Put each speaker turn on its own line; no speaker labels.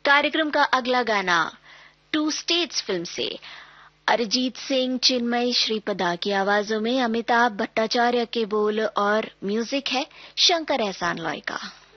कार्यक्रम का अगला गाना टू स्टेट्स फिल्म से अरिजीत सिंह, चिन्मय श्रीपदा की आवाजों में अमिताभ भट्टाचार्य के बोल और म्यूजिक है शंकर एहसान लॉय का।